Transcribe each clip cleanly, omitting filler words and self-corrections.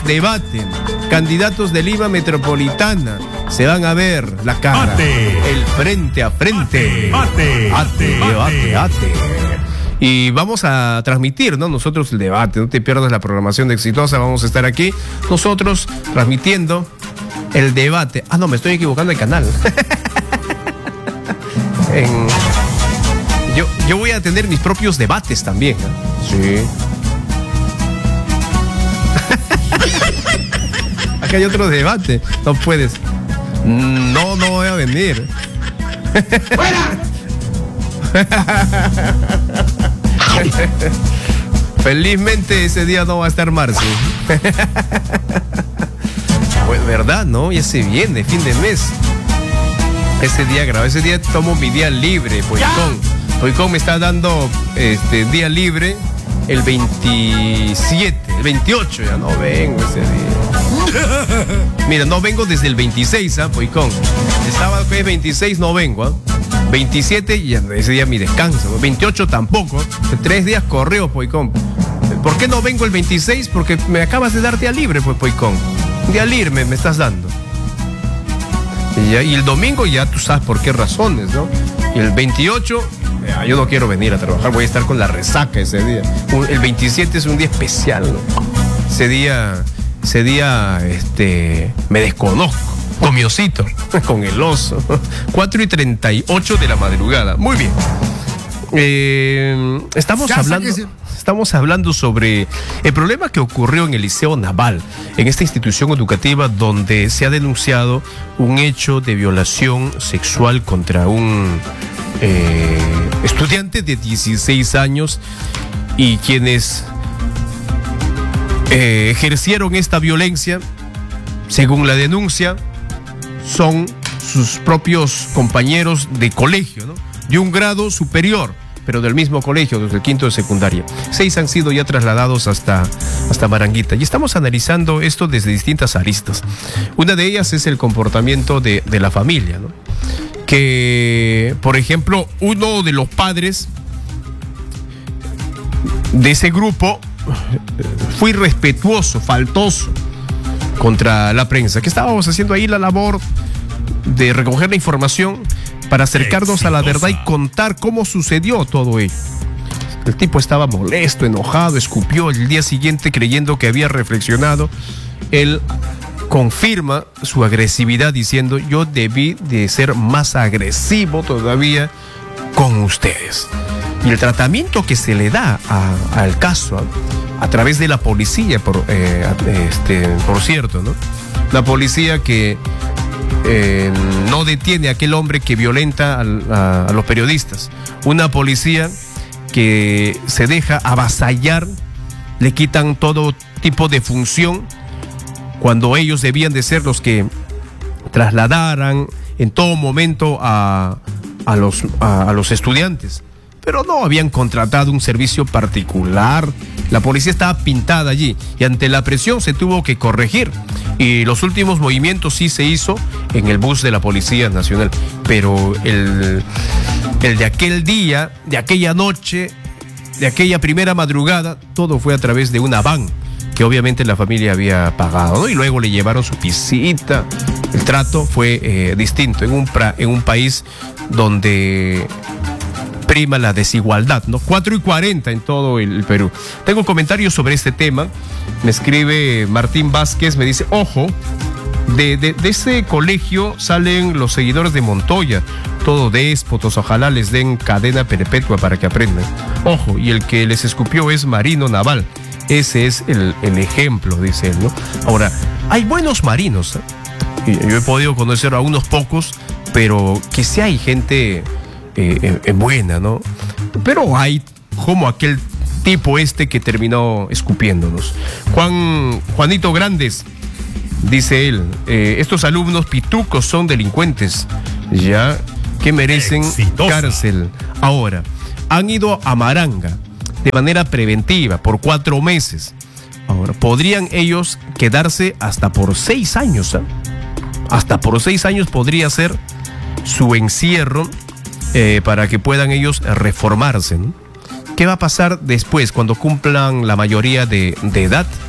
debate. Candidatos de Lima Metropolitana se van a ver la cara. El frente a frente. Ate. Y vamos a transmitir, ¿no? Nosotros el debate. No te pierdas la programación de Exitosa. Vamos a estar aquí nosotros transmitiendo el debate. Ah, no, me estoy equivocando de canal. Yo voy a tener mis propios debates también, ¿no? Sí. Acá hay otro debate. No puedes. No voy a venir. ¡Fuera! Felizmente ese día no va a estar Marcio. Pues verdad, ¿no? Ya se viene, fin de mes. Ese día grabo, ese día tomo mi día libre, Poicón me está dando día libre el 27, el 28, ya no vengo ese día. Mira, no vengo desde el 26, Poicón. El sábado que es 26 no vengo, 27, ya ese día mi descanso. 28 tampoco. 3 días correo, Poicón. ¿Por qué no vengo el 26? Porque me acabas de dar día libre, pues, Poicón. Día libre me estás dando. Y el domingo ya tú sabes por qué razones, ¿no? Y el 28, yo no quiero venir a trabajar, voy a estar con la resaca ese día. El 27 es un día especial, ¿no? Ese día me desconozco. Con mi osito, con el oso. 4:38 de la madrugada. Muy bien. Estamos hablando sobre el problema que ocurrió en el Liceo Naval, en esta institución educativa donde se ha denunciado un hecho de violación sexual contra un estudiante de 16 años, y quienes ejercieron esta violencia, según la denuncia, son sus propios compañeros de colegio, ¿no? De un grado superior, pero del mismo colegio, desde el quinto de secundaria. 6 han sido ya trasladados hasta Maranguita. Y estamos analizando esto desde distintas aristas. Una de ellas es el comportamiento de la familia, ¿no? Que, por ejemplo, uno de los padres de ese grupo fue irrespetuoso, faltoso contra la prensa, que estábamos haciendo ahí la labor de recoger la información para acercarnos a la verdad y contar cómo sucedió todo ello. El tipo estaba molesto, enojado, escupió. El día siguiente, creyendo que había reflexionado, él confirma su agresividad diciendo: yo debí de ser más agresivo todavía con ustedes. Y el tratamiento que se le da al caso a través de la policía, por cierto, ¿no? La policía que no detiene a aquel hombre que violenta a los periodistas. Una policía que se deja avasallar, le quitan todo tipo de función, cuando ellos debían de ser los que trasladaran en todo momento a los estudiantes. Pero no habían contratado un servicio particular. La policía estaba pintada allí y ante la presión se tuvo que corregir. Y los últimos movimientos sí se hizo en el bus de la Policía Nacional. Pero el de aquel día, de aquella noche, de aquella primera madrugada, todo fue a través de una van que obviamente la familia había pagado, ¿no? Y luego le llevaron su pisita. El trato fue distinto en un país donde prima la desigualdad, ¿no? 4:40 en todo el Perú. Tengo comentarios sobre este tema. Me escribe Martín Vázquez, me dice: ojo, de ese colegio salen los seguidores de Montoya, todo déspotos, ojalá les den cadena perpetua para que aprendan. Ojo, y el que les escupió es Marino Naval. Ese es el ejemplo, dice él, ¿no? Ahora, hay buenos marinos, ¿eh? Yo he podido conocer a unos pocos, pero que sí hay gente buena, ¿no? Pero hay como aquel tipo que terminó escupiéndonos. Juanito Grandes, dice él, estos alumnos pitucos son delincuentes, ya, que merecen cárcel. Ahora, han ido a Maranga de manera preventiva por 4 meses. Ahora, podrían ellos quedarse hasta por 6 años, ¿eh? Hasta por 6 años podría ser su encierro, para que puedan ellos reformarse, ¿no? ¿Qué va a pasar después, cuando cumplan la mayoría de edad?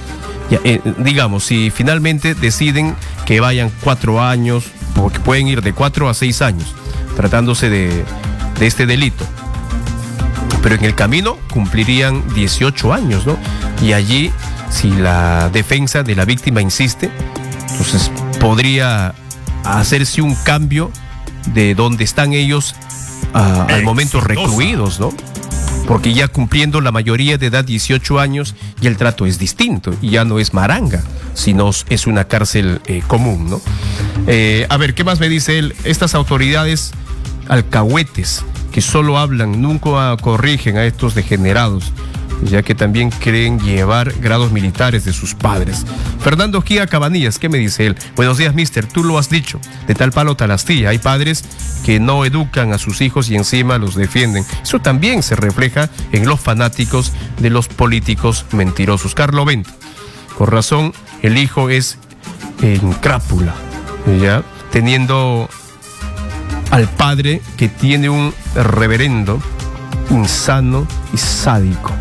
Ya, digamos, si finalmente deciden que vayan 4 años, porque pueden ir de 4 a 6 años, tratándose de este delito. Pero en el camino cumplirían 18 años, ¿no? Y allí, si la defensa de la víctima insiste, entonces podría hacerse un cambio de donde están ellos al momento recluidos, ¿no? Porque ya cumpliendo la mayoría de edad, 18 años, y el trato es distinto, y ya no es maranga, sino es una cárcel común, ¿no? A ver, ¿qué más me dice él? Estas autoridades alcahuetes que solo hablan, nunca corrigen a estos degenerados, ya que también creen llevar grados militares de sus padres. Fernando Gia Cabanillas, ¿qué me dice él? Buenos días, mister, tú lo has dicho, de tal palo tal astilla. Hay padres que no educan a sus hijos y encima los defienden. Eso también se refleja en los fanáticos de los políticos mentirosos. Carlo Bento, con razón, el hijo es en crápula, ¿ya? Teniendo al padre que tiene un reverendo insano y sádico.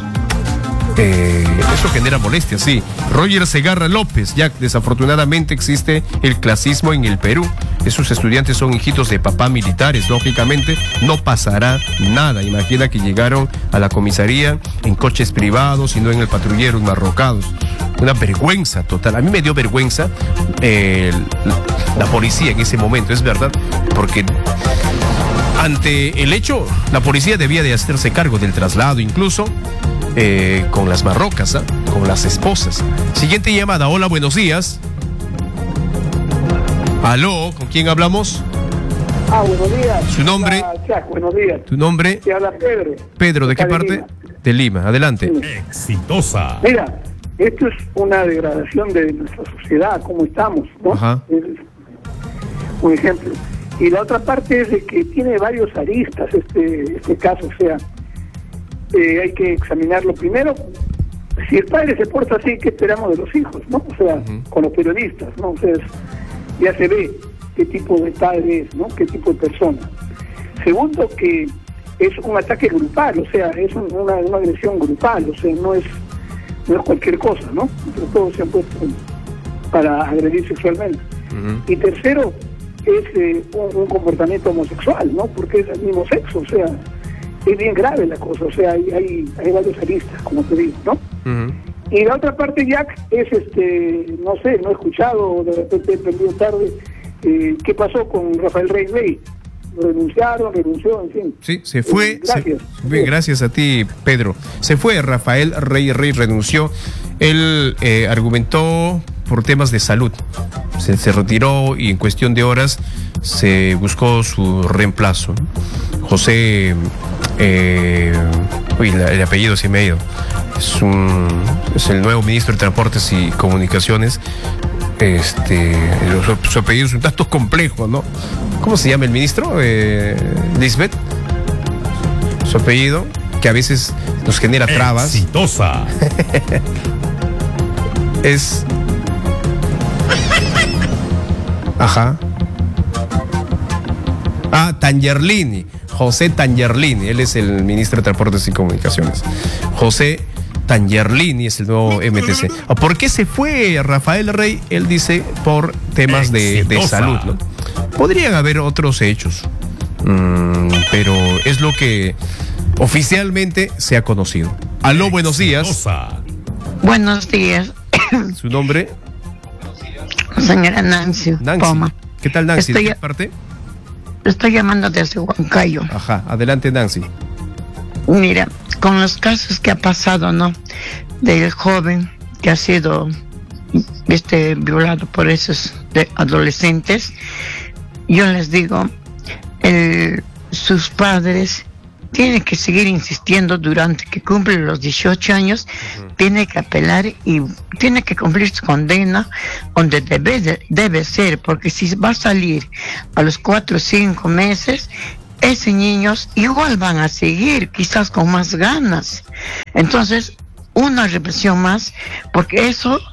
Eso genera molestia, sí. Roger Segarra López, ya desafortunadamente existe el clasismo en el Perú. Esos estudiantes son hijitos de papá militares, lógicamente no pasará nada. Imagina que llegaron a la comisaría en coches privados y no en el patrullero enmarrocados. Una vergüenza total. A mí me dio vergüenza la policía en ese momento, es verdad, porque ante el hecho, la policía debía de hacerse cargo del traslado, incluso con las marrocas, con las esposas. Siguiente llamada. Hola, buenos días. Aló, ¿con quién hablamos? Buenos días. ¿Su nombre? Hola, Chac, buenos días. ¿Tu nombre? Te habla Pedro. Pedro, ¿de qué parte? Lima. De Lima, adelante. Sí. Exitosa. Mira, esto es una degradación de nuestra sociedad, cómo estamos, ¿no? Ajá. Es un ejemplo. Y la otra parte es de que tiene varios aristas este caso, o sea, hay que examinarlo primero. Si el padre se porta así, ¿qué esperamos de los hijos, no? O sea, con los periodistas, ¿no? O sea, ya se ve qué tipo de padre es, ¿no? Qué tipo de persona. Segundo, que es un ataque grupal, o sea, es una agresión grupal, o sea, no es cualquier cosa, ¿no? Entre todos se han puesto para agredir sexualmente. Y tercero, es un comportamiento homosexual, ¿no? Porque es el mismo sexo, o sea, es bien grave la cosa, o sea, hay varios aristas, como te digo, ¿no? Y la otra parte, Jack, es no sé, no he escuchado, de repente he perdido tarde, ¿qué pasó con Rafael Rey Rey? Renunció, en fin. Sí, se fue. Gracias. Bien, gracias a ti, Pedro. Se fue Rafael Rey renunció. Él argumentó por temas de salud. Se retiró y en cuestión de horas se buscó su reemplazo. José, el apellido se me ha ido. Es el nuevo ministro de Transportes y Comunicaciones. Su apellido es un tanto complejo, ¿no? ¿Cómo se llama el ministro? Lisbeth. Su apellido, que a veces nos genera trabas. Exitosa. Es... Ajá. Tangerlini. José Tangerlini. Él es el ministro de Transportes y Comunicaciones. José Tangerlini es el nuevo MTC. ¿Por qué se fue Rafael Rey? Él dice por temas de salud, ¿no? Podrían haber otros hechos, pero es lo que oficialmente se ha conocido. Aló, buenos días. Buenos días. ¿Su nombre? Señora Nancy Poma. ¿Qué tal, Nancy? ¿De qué parte? Estoy llamando desde Huancayo. Ajá, adelante, Nancy. Mira, con los casos que ha pasado, ¿no? Del joven que ha sido violado por esos adolescentes, yo les digo, sus padres tienen que seguir insistiendo durante que cumple los 18 años, tiene que apelar y tiene que cumplir su condena donde debe ser, porque si va a salir a los 4 o 5 meses, esos niños igual van a seguir, quizás con más ganas. Entonces, una represión más, porque eso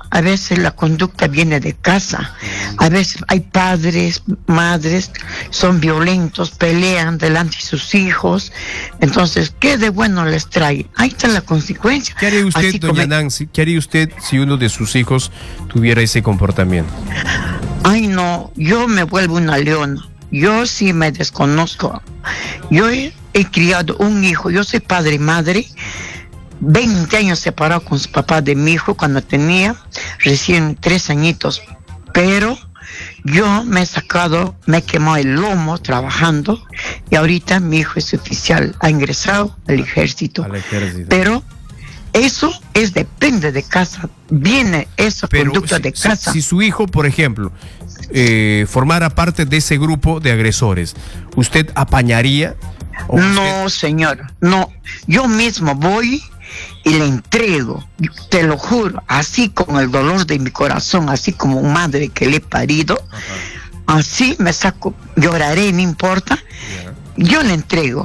a veces la conducta viene de casa. A veces hay padres, madres, son violentos, pelean delante de sus hijos. Entonces, ¿qué de bueno les trae? Ahí está la consecuencia. ¿Qué haría usted, doña Nancy? ¿Qué haría usted si uno de sus hijos tuviera ese comportamiento? Ay, no, yo me vuelvo una leona. Yo sí me desconozco. Yo he criado un hijo, yo soy padre y madre, 20 años separado con su papá de mi hijo cuando tenía recién 3 añitos. Pero yo me he quemado el lomo trabajando y ahorita mi hijo es oficial, ha ingresado al ejército. Pero eso depende de casa, viene esa conducta de casa. Si su hijo, por ejemplo, formara parte de ese grupo de agresores, ¿usted apañaría? No, señor, no. Yo mismo voy y le entrego, te lo juro, así con el dolor de mi corazón, así como madre que le he parido. Ajá. Así me saco, lloraré, no importa. Yo le entrego,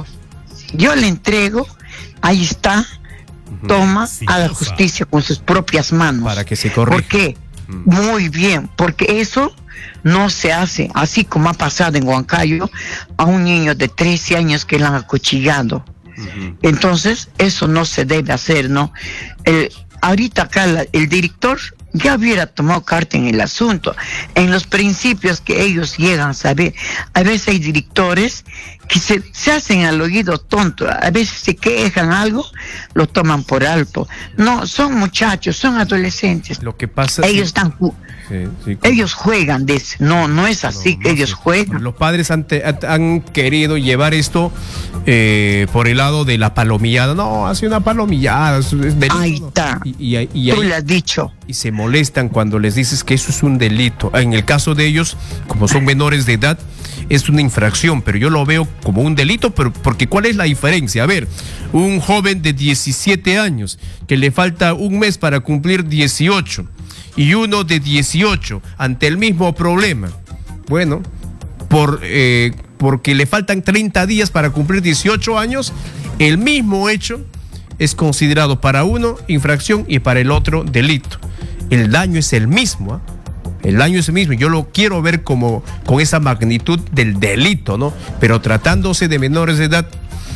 ahí está, toma a la justicia con sus propias manos. Para que se corrija. ¿Por qué? Muy bien, porque eso no se hace, así como ha pasado en Huancayo a un niño de 13 años que le han acuchillado. Entonces, eso no se debe hacer, ¿no? Ahorita acá el director ya hubiera tomado carta en el asunto, en los principios que ellos llegan a saber. A veces hay directores que se hacen al oído tonto, a veces se quejan algo, lo toman por alto. No, son muchachos, son adolescentes. Lo que pasa ellos están... ellos juegan de eso, no es así, que ellos juegan. Los padres han querido llevar esto por el lado de la palomillada. No, hace una palomillada. Es delito, ahí está. Y tú lo has dicho. Y se molestan cuando les dices que eso es un delito. En el caso de ellos, como son menores de edad, es una infracción, pero yo lo veo como un delito, pero porque ¿cuál es la diferencia? A ver, un joven de 17 años que le falta un mes para cumplir 18 y uno de 18 ante el mismo problema. Bueno, porque le faltan 30 días para cumplir 18 años, el mismo hecho es considerado para uno infracción y para el otro delito. El daño es el mismo, ¿eh? El daño es el mismo. Yo lo quiero ver como con esa magnitud del delito, ¿no? Pero tratándose de menores de edad,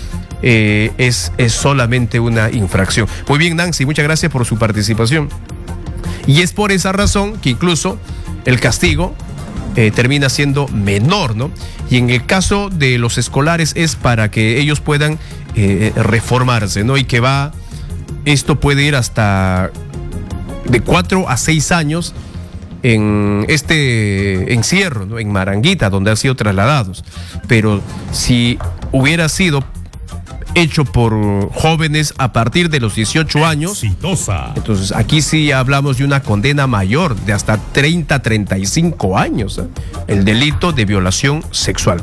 es solamente una infracción. Muy bien, Nancy, muchas gracias por su participación. Y es por esa razón que incluso el castigo termina siendo menor, ¿no? Y en el caso de los escolares es para que ellos puedan reformarse, ¿no? Y que esto puede ir hasta de 4 a 6 años en este encierro, ¿no? En Maranguita, donde han sido trasladados. Pero si hubiera sido hecho por jóvenes a partir de los 18 años, entonces aquí sí hablamos de una condena mayor, de hasta 30, 35 años, ¿eh? El delito de violación sexual.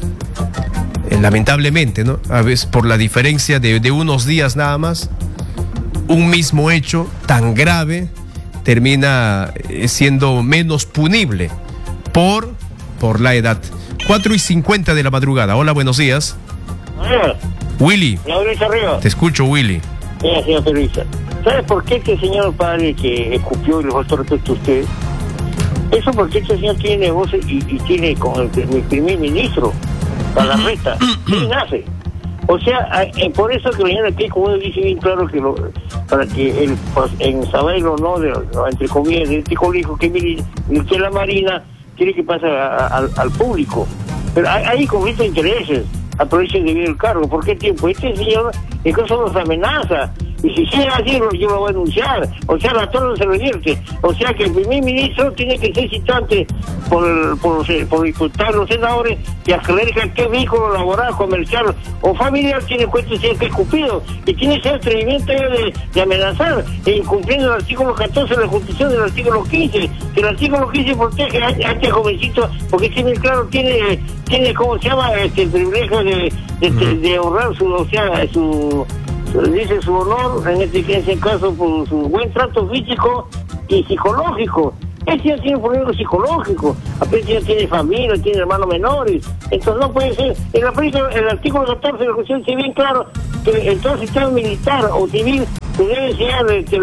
Lamentablemente, ¿no? A veces por la diferencia de unos días nada más, un mismo hecho tan grave termina siendo menos punible por la edad. 4:50 de la madrugada. Hola, buenos días. Willy. Te escucho, Willy. Señor Teresa, ¿sabe por qué este señor padre que escupió y le faltó respeto a usted? Eso porque este señor tiene negocio y tiene con el primer ministro para la reta. ¿Quién hace? O sea, por eso que mañana aquí, como dice bien claro, que para que en saber o no, entre comillas, de este colegio que mire, que la Marina quiere que pase al público. Pero hay conflicto de intereses. Aprovechen de ver el cargo. ¿Por qué tiempo? Este señor incluso nos amenaza. Y si sigue así, yo lo voy a denunciar. O sea, la torre se revierte. O sea, que el primer ministro tiene que ser citante por disputar los senadores y aclarar qué vehículo laboral, comercial o familiar tiene cuenta de ser escupido. Y tiene ese atrevimiento de amenazar, incumpliendo el artículo 14 de la Constitución del artículo 15. Que el artículo 15 protege a este jovencito, porque tiene claro, tiene ¿cómo se llama? El privilegio de ahorrar dice su honor, en este caso por su buen trato físico y psicológico. Este ya tiene un problema psicológico, aparte ya tiene familia, tiene hermanos menores, entonces no puede ser. El artículo 14 de la Constitución dice bien claro que el sistema militar o civil Se debe enseñar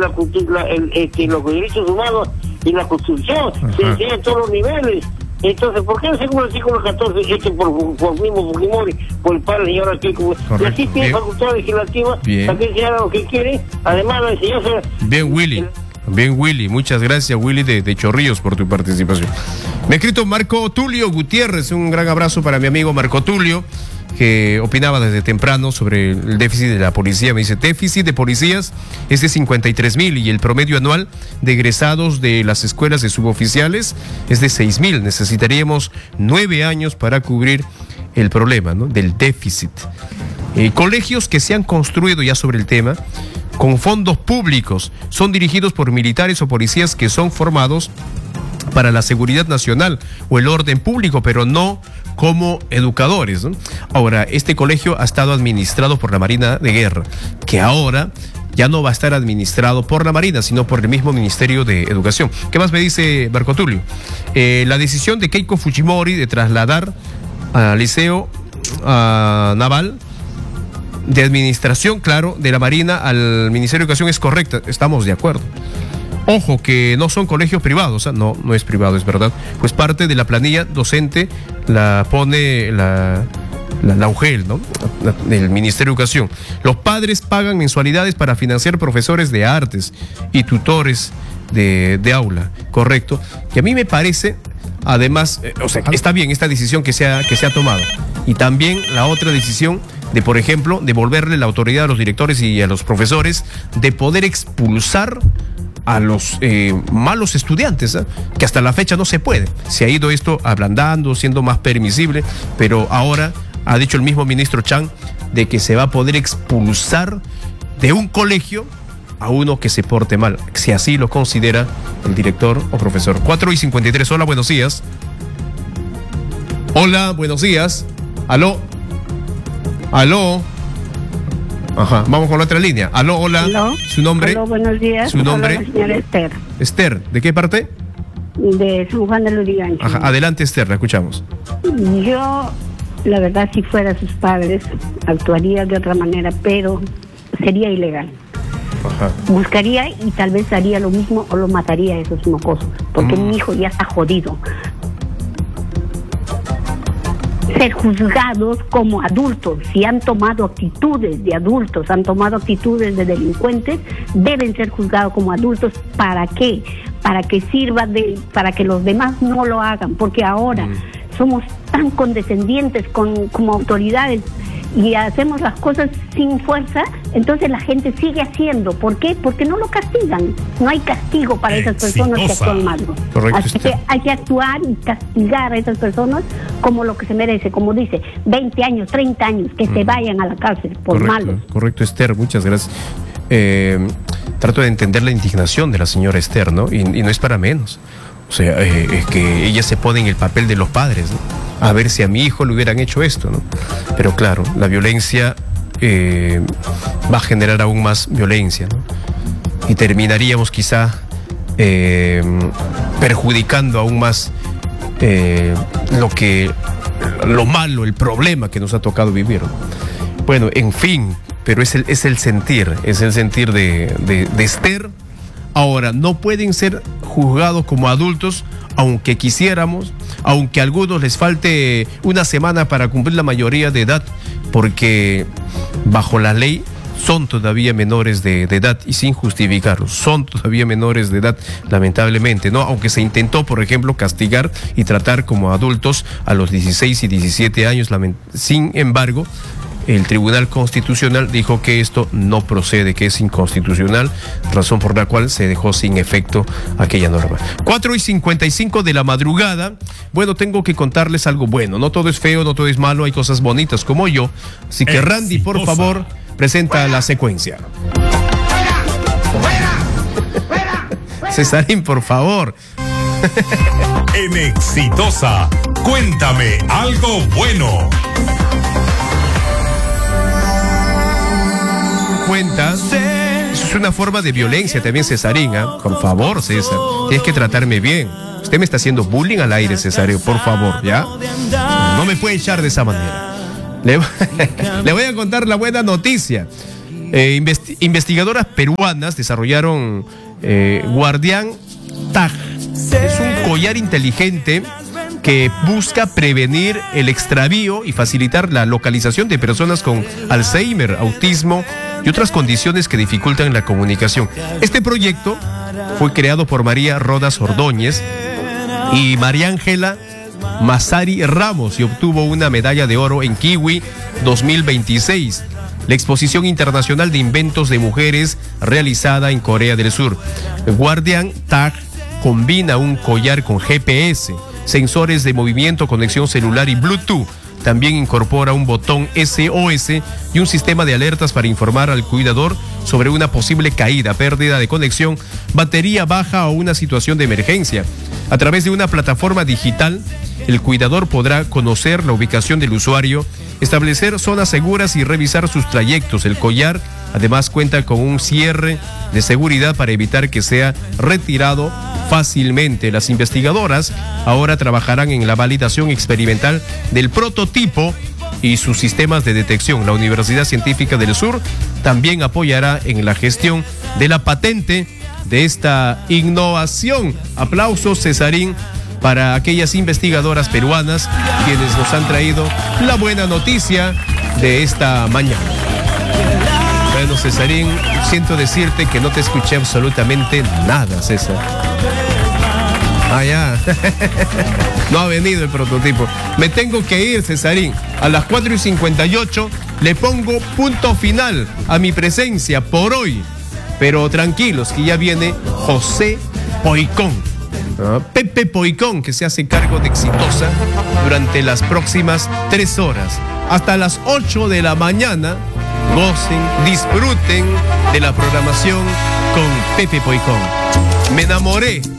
los derechos humanos y la Constitución. Se enseña en todos los niveles. Entonces, ¿por qué no según el artículo 14 hecho por mismo Fujimori, por el padre señor aquí? Y así tiene facultad legislativa para que enseñar lo que quiere, además la enseñanza. Bien, Willy, muchas gracias, Willy de Chorrillos, por tu participación. Me ha escrito Marco Tulio Gutiérrez, un gran abrazo para mi amigo Marco Tulio, que opinaba desde temprano sobre el déficit de la policía. Me dice, déficit de policías es de 53,000 y el promedio anual de egresados de las escuelas de suboficiales es de 6,000. Necesitaríamos 9 años para cubrir el problema, ¿no?, del déficit. Colegios que se han construido, ya sobre el tema, con fondos públicos, son dirigidos por militares o policías que son formados para la seguridad nacional o el orden público, pero no como educadores, ¿no? Ahora, este colegio ha estado administrado por la Marina de Guerra, que ahora ya no va a estar administrado por la Marina, sino por el mismo Ministerio de Educación. ¿Qué más me dice Marco Tulio? La decisión de Keiko Fujimori de trasladar al Liceo Naval de Administración, claro, de la Marina al Ministerio de Educación es correcta, estamos de acuerdo. Ojo, que no son colegios privados, no es privado, es verdad. Pues parte de la planilla docente la pone la UGEL, ¿no?, del Ministerio de Educación. Los padres pagan mensualidades para financiar profesores de artes y tutores de aula, correcto. Y a mí me parece, además, está bien esta decisión que se ha tomado. Y también la otra decisión de, por ejemplo, devolverle la autoridad a los directores y a los profesores de poder expulsar a los malos estudiantes, que hasta la fecha no se puede. Se ha ido esto ablandando, siendo más permisible, pero ahora ha dicho el mismo ministro Chang de que se va a poder expulsar de un colegio a uno que se porte mal, si así lo considera el director o profesor. 4:53, hola, buenos días. Hola, buenos días. Aló. Ajá, vamos con la otra línea. Aló, hola. Aló. ¿Su nombre? Aló, buenos días. ¿Su nombre? Hola, señora Esther. Esther, ¿de qué parte? De San Juan de Lurigancho. Ajá, adelante, Esther, la escuchamos. Yo, la verdad, si fuera sus padres, actuaría de otra manera, pero sería ilegal. Ajá. Buscaría y tal vez haría lo mismo o lo mataría a esos mocosos, porque mi hijo ya está jodido. Ser juzgados como adultos, si han tomado actitudes de adultos, han tomado actitudes de delincuentes, deben ser juzgados como adultos. ¿Para qué? Para que sirva para que los demás no lo hagan, porque ahora somos tan condescendientes como autoridades y hacemos las cosas sin fuerza, entonces la gente sigue haciendo. ¿Por qué? Porque no lo castigan. No hay castigo para esas personas que actúan mal. Correcto. Así que hay que actuar y castigar a esas personas como lo que se merece. Como dice, 20 años, 30 años, que se vayan a la cárcel por malos. Correcto, Esther, muchas gracias. Trato de entender la indignación de la señora Esther, ¿no? Y no es para menos. O sea, es que ella se pone en el papel de los padres, ¿no? A ver si a mi hijo le hubieran hecho esto, ¿no? Pero claro, la violencia va a generar aún más violencia, ¿no? Y terminaríamos quizá perjudicando aún más lo malo, el problema que nos ha tocado vivir, ¿no? Bueno, en fin, pero es el sentir de Esther. Ahora, no pueden ser juzgados como adultos, aunque quisiéramos, aunque a algunos les falte una semana para cumplir la mayoría de edad, porque bajo la ley son todavía menores de edad y sin justificarlo, son todavía menores de edad, lamentablemente, ¿no? Aunque se intentó, por ejemplo, castigar y tratar como adultos a los 16 y 17 años, sin embargo, el Tribunal Constitucional dijo que esto no procede, que es inconstitucional, razón por la cual se dejó sin efecto aquella norma. 4:55 de la madrugada. Bueno, tengo que contarles algo bueno. No todo es feo, no todo es malo, hay cosas bonitas como yo. Así que Randy, por favor, presenta la secuencia. Cesarín, por favor. En Exitosa, cuéntame algo bueno. Cuenta, eso es una forma de violencia también, Cesarín, ¿eh? Por favor, César, tienes que tratarme bien. Usted me está haciendo bullying al aire, Cesario, por favor, ¿ya? No me puede echar de esa manera. Le voy a contar la buena noticia. Investigadoras peruanas desarrollaron Guardián Tag. Es un collar inteligente que busca prevenir el extravío y facilitar la localización de personas con Alzheimer, autismo y otras condiciones que dificultan la comunicación. Este proyecto fue creado por María Rodas Ordóñez y María Ángela Mazari Ramos y obtuvo una medalla de oro en Kiwi 2026, la exposición internacional de inventos de mujeres realizada en Corea del Sur. Guardian Tag combina un collar con GPS, sensores de movimiento, conexión celular y Bluetooth. También incorpora un botón SOS y un sistema de alertas para informar al cuidador sobre una posible caída, pérdida de conexión, batería baja o una situación de emergencia. A través de una plataforma digital, el cuidador podrá conocer la ubicación del usuario, establecer zonas seguras y revisar sus trayectos. El collar además cuenta con un cierre de seguridad para evitar que sea retirado fácilmente. Las investigadoras ahora trabajarán en la validación experimental del prototipo y sus sistemas de detección. La Universidad Científica del Sur también apoyará en la gestión de la patente de esta innovación. Aplausos, Cesarín, para aquellas investigadoras peruanas quienes nos han traído la buena noticia de esta mañana. Bueno, Cesarín, siento decirte que no te escuché absolutamente nada, César. Ah, ya. No ha venido el prototipo. Me tengo que ir, Cesarín. A las 4:58 le pongo punto final a mi presencia por hoy. Pero tranquilos, que ya viene José Poicón. Pepe Poicón, que se hace cargo de Exitosa durante las próximas 3 horas. Hasta las 8 de la mañana, gocen, disfruten de la programación con Pepe Poicón. Me enamoré